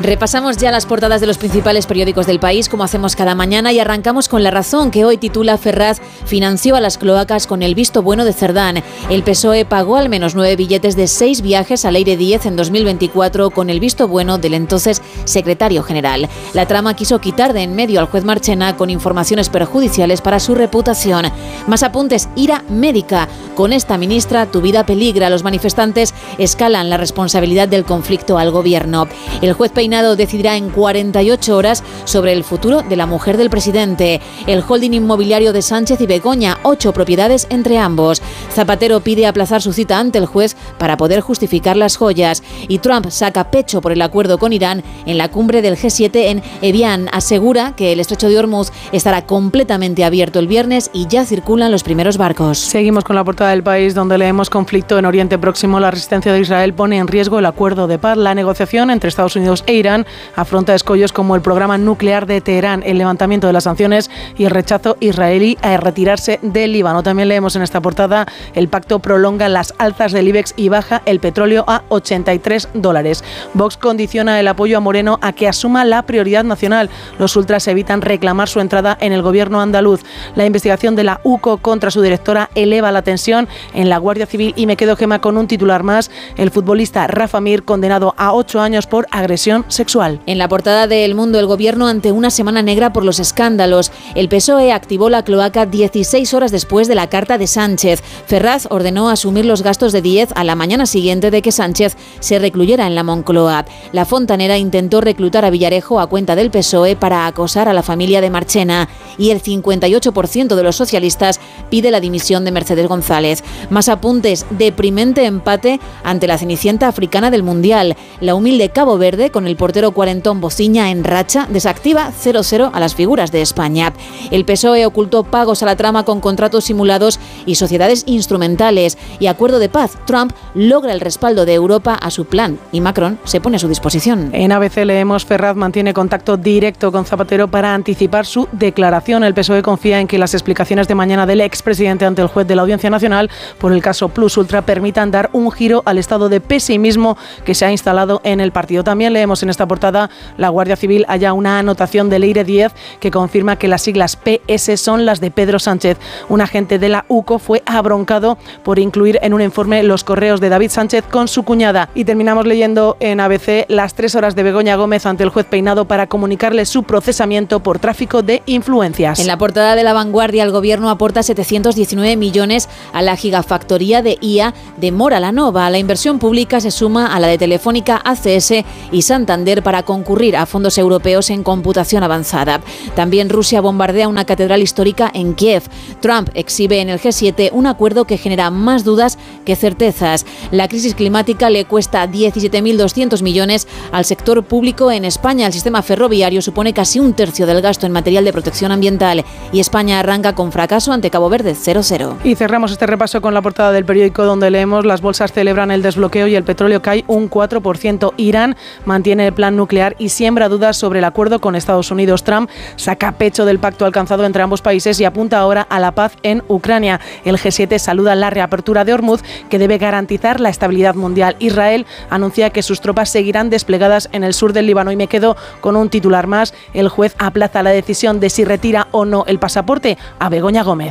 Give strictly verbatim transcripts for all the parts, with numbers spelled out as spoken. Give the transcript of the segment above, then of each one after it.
Repasamos ya las portadas de los principales periódicos del país, como hacemos cada mañana, y arrancamos con La Razón, que hoy titula: Ferraz financió a las cloacas con el visto bueno de Cerdán. El P S O E pagó al menos nueve billetes de seis viajes a Leire Díez en dos mil veinticuatro con el visto bueno del entonces secretario general. La trama quiso quitar de en medio al juez Marchena con informaciones perjudiciales para su reputación. Más apuntes: ira médica. Con esta ministra tu vida peligra. Los manifestantes escalan la responsabilidad del conflicto al gobierno. El juez Peinado decidirá en cuarenta y ocho horas sobre el futuro de la mujer del presidente. El holding inmobiliario de Sánchez y Begoña, ocho propiedades entre ambos. Zapatero pide aplazar su cita ante el juez para poder justificar las joyas. Y Trump saca pecho por el acuerdo con Irán en la cumbre del G siete en Evian. Asegura que el estrecho de Hormuz estará completamente abierto el viernes y ya circulan los primeros barcos. Seguimos con la portada del País, donde leemos: conflicto en Oriente Próximo. La resistencia de Israel pone en riesgo el acuerdo de paz. La negociación entre Estados Unidos e Irán afronta escollos como el programa nuclear de Teherán, el levantamiento de las sanciones y el rechazo israelí a retirarse del Líbano. También leemos en esta portada: el pacto prolonga las alzas del IBEX y baja el petróleo a ochenta y tres dólares. Vox condiciona el apoyo a Moreno a que asuma la prioridad nacional. Los ultras evitan reclamar su entrada en el gobierno andaluz. La investigación de la U C O contra su directora eleva la tensión en la Guardia Civil. Y me quedo, Gema, con un titular más: el futbolista Rafa Mir condenado a ocho años por agresión sexual. En la portada de El Mundo, el gobierno ante una semana negra por los escándalos. El P S O E activó la cloaca dieciséis horas después de la carta de Sánchez. Ferraz ordenó asumir los gastos de Díez a la mañana siguiente de que Sánchez se recluyera en la Moncloa. La Fontanera intentó reclutar a Villarejo a cuenta del P S O E para acosar a la familia de Marchena. Y el cincuenta y ocho por ciento de los socialistas pide la dimisión de Mercedes González. Más apuntes: deprimente empate ante la cenicienta africana del Mundial. La humilde Cabo Verde, con el portero cuarentón Bociña en racha, desactiva cero cero a las figuras de España. El P S O E ocultó pagos a la trama con contratos simulados y sociedades instrumentales. Y acuerdo de paz: Trump logra el respaldo de Europa a su plan y Macron se pone a su disposición. En A B C leemos: Ferraz mantiene contacto directo con Zapatero para anticipar su declaración. El P S O E confía en que las explicaciones de mañana del expresidente ante el juez de la Audiencia Nacional por el caso Plus Ultra permitan dar un giro al estado de pesimismo que se ha instalado en el partido. También leemos en esta portada: la Guardia Civil halla una anotación de Leire Díez que confirma que las siglas P S son las de Pedro Sánchez. Un agente de la U C O fue abroncado por incluir en un informe los correos de David Sánchez con su cuñada. Y terminamos leyendo en A B C las tres horas de Begoña Gómez ante el juez Peinado para comunicarle su procesamiento por tráfico de influencias. En la portada de La Vanguardia, el gobierno aporta setecientos diecinueve millones a la gigafactoría de I A de Mora la Nova. La inversión pública se suma a la de Telefónica, A C S y Santander para concurrir a fondos europeos en computación avanzada. También Rusia bombardea una catedral histórica en Kiev. Trump exhibe en el G siete un acuerdo que genera más dudas que certezas. La crisis climática le cuesta diecisiete mil doscientos millones al sector público en España. El sistema ferroviario supone casi un tercio del gasto en material de protección ambiental y España arranca con fracaso ante Cabo Verde cero cero. Y cerramos este repaso con la portada del periódico, donde leemos: las bolsas celebran el desbloqueo y el petróleo cae un cuatro por ciento. Irán mantiene el plan nuclear y siembra dudas sobre el acuerdo con Estados Unidos. Trump saca pecho del pacto alcanzado entre ambos países y apunta ahora a la paz en Ucrania. El G siete saluda la reapertura de Hormuz, que debe garantizar la estabilidad mundial. Israel anuncia que sus tropas seguirán desplegadas en el sur del Líbano. Y me quedo con un titular más: el juez aplaza la decisión de si retira o no el pasaporte a Begoña Gómez.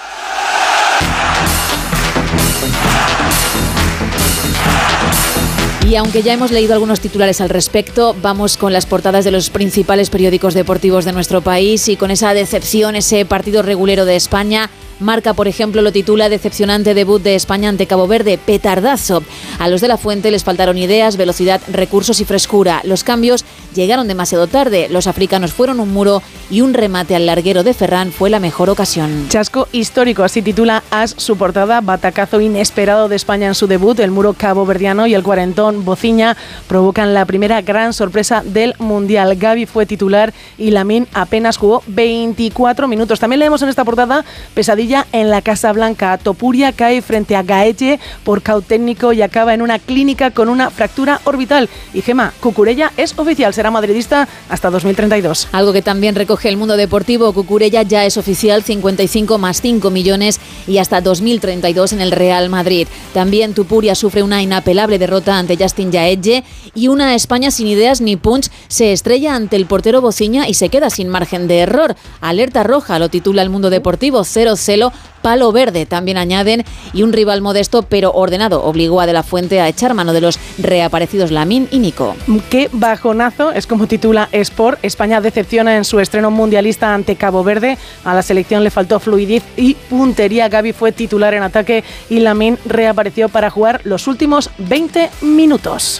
Y aunque ya hemos leído algunos titulares al respecto, vamos con las portadas de los principales periódicos deportivos de nuestro país y con esa decepción, ese partido regulero de España. Marca, por ejemplo, lo titula: decepcionante debut de España ante Cabo Verde, petardazo. A los de la Fuente les faltaron ideas, velocidad, recursos y frescura. Los cambios llegaron demasiado tarde. Los africanos fueron un muro y un remate al larguero de Ferran fue la mejor ocasión. Chasco histórico, así titula As su portada. Batacazo inesperado de España en su debut. El muro caboverdiano y el cuarentón Bociña provocan la primera gran sorpresa del Mundial. Gavi fue titular y Lamine apenas jugó veinticuatro minutos. También leemos en esta portada: pesadilla Cucurella en la Casa Blanca. Topuria cae frente a Gaelle por caos técnico y acaba en una clínica con una fractura orbital. Y Gema, Cucurella es oficial, será madridista hasta dos mil treinta y dos. Algo que también recoge el mundo deportivo, Cucurella ya es oficial, cincuenta y cinco más cinco millones y hasta dos mil treinta y dos en el Real Madrid. También Topuria sufre una inapelable derrota ante Justin Gaelle y una España sin ideas ni punch se estrella ante el portero Bociña y se queda sin margen de error. Alerta roja, lo titula el mundo deportivo, cero cero, palo verde, también añaden, y un rival modesto pero ordenado obligó a De la Fuente a echar mano de los reaparecidos Lamine y Nico. Qué bajonazo, es como titula Sport. España decepciona en su estreno mundialista ante Cabo Verde. A la selección le faltó fluidez y puntería. Gavi fue titular en ataque y Lamine reapareció para jugar los últimos veinte minutos.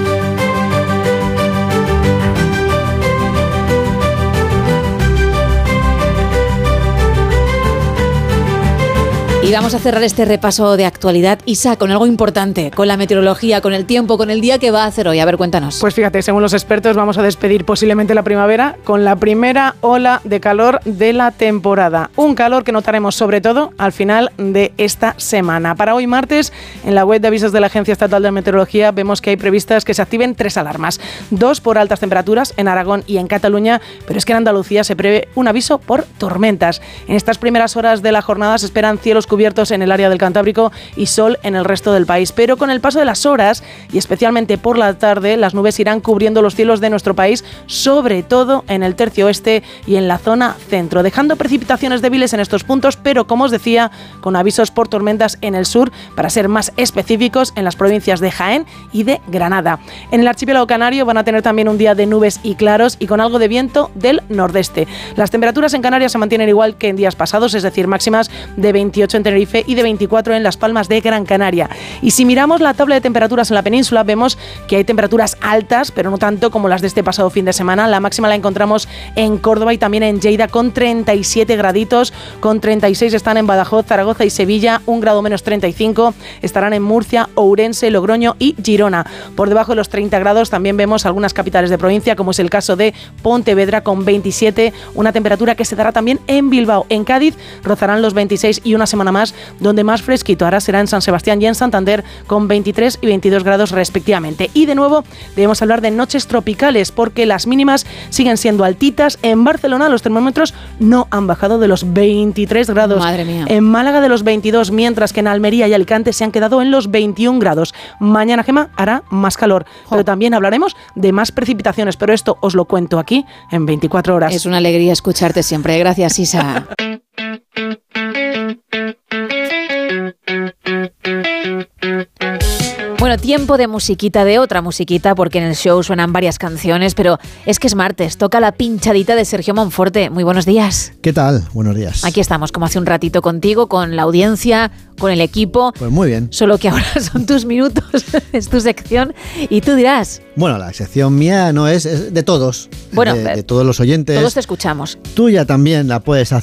Y vamos a cerrar este repaso de actualidad, Isa, con algo importante, con la meteorología, con el tiempo, con el día que va a hacer hoy. A ver, cuéntanos. Pues fíjate, según los expertos vamos a despedir posiblemente la primavera con la primera ola de calor de la temporada. Un calor que notaremos sobre todo al final de esta semana. Para hoy martes, en la web de avisos de la Agencia Estatal de Meteorología vemos que hay previstas que se activen tres alarmas. Dos por altas temperaturas en Aragón y en Cataluña, pero es que en Andalucía se prevé un aviso por tormentas. En estas primeras horas de la jornada se esperan cielos cubiertos en el área del Cantábrico y sol en el resto del país. Pero con el paso de las horas y especialmente por la tarde, las nubes irán cubriendo los cielos de nuestro país, sobre todo en el tercio oeste y en la zona centro, dejando precipitaciones débiles en estos puntos, pero como os decía, con avisos por tormentas en el sur, para ser más específicos, en las provincias de Jaén y de Granada. En el archipiélago canario van a tener también un día de nubes y claros y con algo de viento del nordeste. Las temperaturas en Canarias se mantienen igual que en días pasados, es decir, máximas de veintiocho en Tenerife y de veinticuatro en Las Palmas de Gran Canaria. Y si miramos la tabla de temperaturas en la península, vemos que hay temperaturas altas, pero no tanto como las de este pasado fin de semana. La máxima la encontramos en Córdoba y también en Lleida con treinta y siete graditos, con treinta y seis están en Badajoz, Zaragoza y Sevilla, un grado menos treinta y cinco estarán en Murcia, Ourense, Logroño y Girona. Por debajo de los treinta grados también vemos algunas capitales de provincia, como es el caso de Pontevedra con veintisiete, una temperatura que se dará también en Bilbao. En Cádiz rozarán los veintiséis y una semana más, donde más fresquito ahora será en San Sebastián y en Santander con veintitrés y veintidós grados respectivamente. Y de nuevo debemos hablar de noches tropicales porque las mínimas siguen siendo altitas. En Barcelona los termómetros no han bajado de los veintitrés grados. Madre mía. En Málaga de los veintidós, mientras que en Almería y Alicante se han quedado en los veintiún grados. Mañana, Gema, hará más calor, jo. pero también hablaremos de más precipitaciones, pero esto os lo cuento aquí en veinticuatro horas. Es una alegría escucharte siempre. Gracias, Isa. Bueno, tiempo de musiquita, de otra musiquita, porque en el show suenan varias canciones, pero es que es martes, toca la pinchadita de Sergio Monforte. Muy buenos días. ¿Qué tal? Buenos días. Aquí estamos, como hace un ratito contigo, con la audiencia, con el equipo. Pues muy bien. Solo que ahora son tus minutos, es tu sección, y tú dirás. Bueno, la sección mía no es, es de todos, bueno, de, de todos los oyentes. Todos te escuchamos. Tuya también la puedes hacer.